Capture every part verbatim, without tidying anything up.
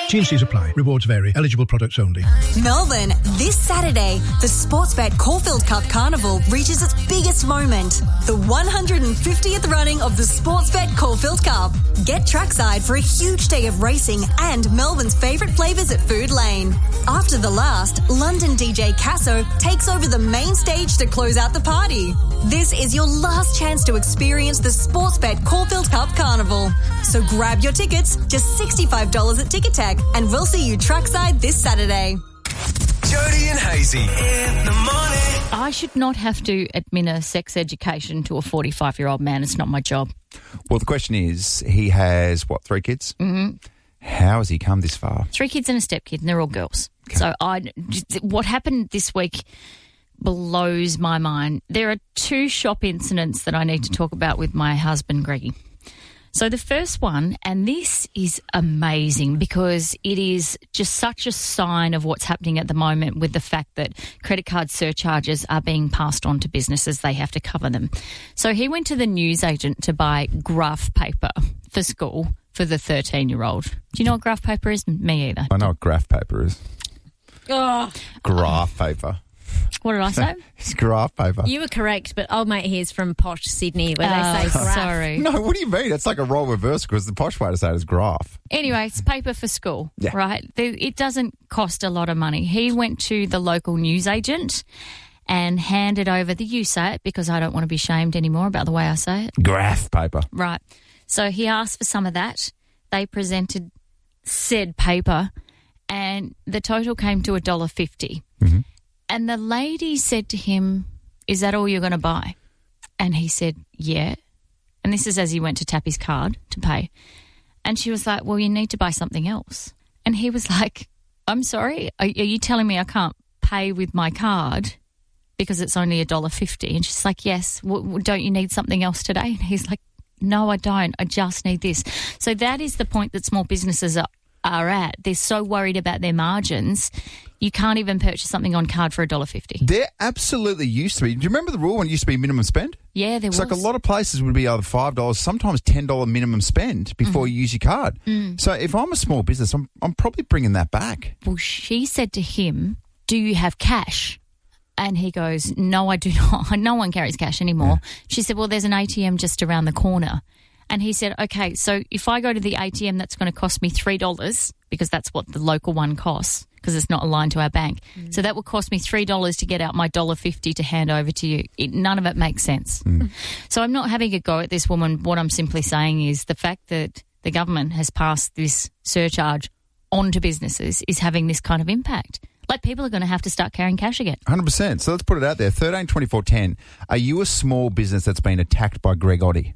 T and C's apply. Rewards vary. Eligible products only. Melbourne, this Saturday, the Sportsbet Caulfield Cup Carnival reaches its biggest moment. The one hundred fiftieth running of the Sportsbet Caulfield Cup. Get trackside for a huge day of racing and Melbourne's favourite flavours at Food Lane. After the last, London D J Casso takes over the main stage to close out the party. This is your last chance to experience the Sportsbet Caulfield Cup Carnival. So grab your tickets, just sixty-five dollars at Ticketek, and we'll see you trackside this Saturday. Jody and Hazy in the morning. I should not have to administer sex education to a forty-five-year-old man. It's not my job. Well, the question is, he has, what, three kids? Mm-hmm. How has he come this far? Three kids and a stepkid, and they're all girls. Okay. So I, what happened this week blows my mind. There are two shop incidents that I need to talk about with my husband, Greggy. So the first one, and this is amazing because it is just such a sign of what's happening at the moment with the fact that credit card surcharges are being passed on to businesses. They have to cover them. So he went to the newsagent to buy graph paper for school for the thirteen-year-old. Do you know what graph paper is? Me either. I know what graph paper is. Oh. Graph paper. What did I say? It's graph paper. You were correct, but old mate here's from posh Sydney where Oh, they say graph. sorry. No, what do you mean? It's like a role reversal because the posh way to say it is graph. Anyway, it's paper for school, Yeah. right? It doesn't cost a lot of money. He went to the local newsagent and handed over the you say it because I don't want to be shamed anymore about the way I say it. Graph paper. Right. So he asked for some of that. They presented said paper and the total came to one dollar fifty. Mm-hmm. And the lady said to him, is that all you're going to buy? And he said, yeah. And this is as he went to tap his card to pay. And she was like, well, you need to buy something else. And he was like, I'm sorry, are, are you telling me I can't pay with my card because it's only one dollar fifty? And she's like, yes, well, don't you need something else today? And he's like, no, I don't. I just need this. So that is the point that small businesses are, are at. They're so worried about their margins. You can't even purchase something on card for one dollar fifty. There absolutely used to be. Do you remember the rule when it used to be minimum spend? Yeah, there it's was. It's like a lot of places would be either five dollars, sometimes ten dollars minimum spend before mm. you use your card. Mm. So if I'm a small business, I'm, I'm probably bringing that back. Well, she said to him, do you have cash? And he goes, no, I do not. No one carries cash anymore. Yeah. She said, well, there's an A T M just around the corner. And he said, okay, so if I go to the A T M, that's going to cost me three dollars because that's what the local one costs because it's not aligned to our bank. Mm. So that will cost me three dollars to get out my one dollar fifty to hand over to you. It, none of it makes sense. Mm. So I'm not having a go at this woman. What I'm simply saying is the fact that the government has passed this surcharge onto businesses is having this kind of impact. Like people are going to have to start carrying cash again. one hundred percent. So let's put it out there. thirteen twenty-four ten. Are you a small business that's been attacked by Greg Oddie?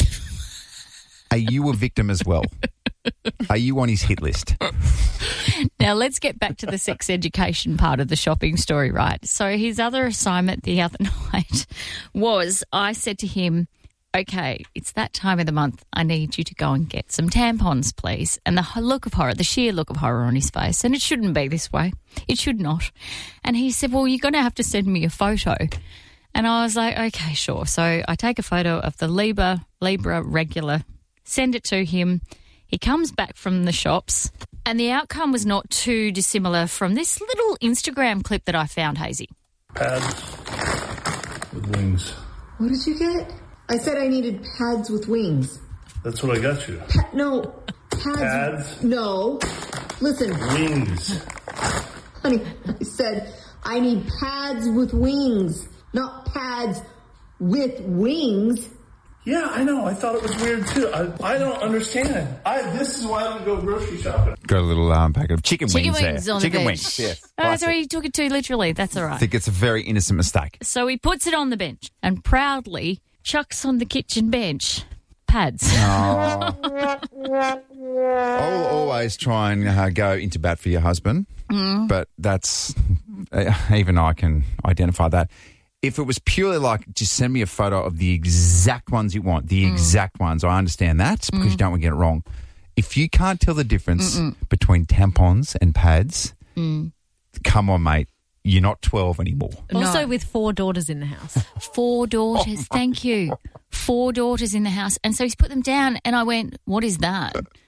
Are you a victim as well? Are you on his hit list? Now, let's get back to the sex education part of the shopping story, right? So his other assignment the other night was I said to him, okay, it's that time of the month. I need you to go and get some tampons, please. And the look of horror, the sheer look of horror on his face, and it shouldn't be this way. It should not. And he said, well, you're going to have to send me a photo. And I was like, okay, sure. So I take a photo of the Libra, Libra regular, send it to him. He comes back from the shops and the outcome was not too dissimilar from this little Instagram clip that I found, Hazy. Pads with wings. What did you get? I said I needed pads with wings. That's what I got you. Pa- no. Pads. Pads. No. Listen. Wings. Honey, I said I need pads with wings, not pads with wings. Yeah, I know. I thought it was weird, too. I, I don't understand. I This is why I don't go grocery shopping. Got a little um, packet of chicken, chicken wings, wings there. on Chicken the wings, bench. yes. Oh, that's where he took it to literally. That's all right. I think it's a very innocent mistake. So he puts it on the bench and proudly chucks on the kitchen bench pads. Oh. I'll always try and uh, go into bat for your husband, mm. but that's, uh, even I can identify that. If it was purely like, just send me a photo of the exact ones you want, the mm. exact ones, I understand that because mm. you don't want to get it wrong. If you can't tell the difference Mm-mm. between tampons and pads, mm. come on, mate. You're not twelve anymore. Also No. with four daughters in the house. Four daughters. Oh, thank you. Four daughters in the house. And so he's put them down and I went, what is that?